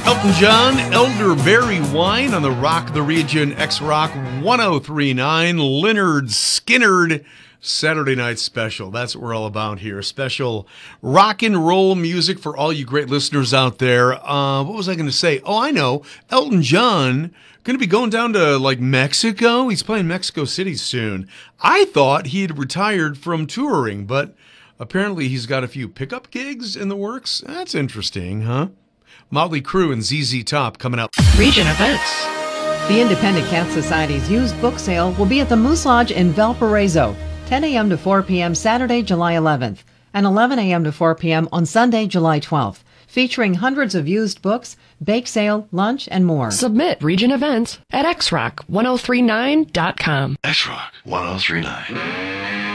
Elton John, Elderberry Wine on the Rock the Region X-Rock 1039. Lynyrd Skynyrd Saturday Night Special. That's what we're all about here. Special rock and roll music for all you great listeners out there. What was I going to say? Oh, I know. Elton John going to be going down to like Mexico. He's playing Mexico City soon. I thought he had retired from touring, but apparently he's got a few pickup gigs in the works. That's interesting, huh? Motley Crue and ZZ Top coming up. Region events. The Independent Cat Society's used book sale will be at the Moose Lodge in Valparaiso, 10 a.m. to 4 p.m. Saturday, July 11th, and 11 a.m. to 4 p.m. on Sunday, July 12th, featuring hundreds of used books, bake sale, lunch, and more. Submit region events at xrock1039.com. XRock 1039.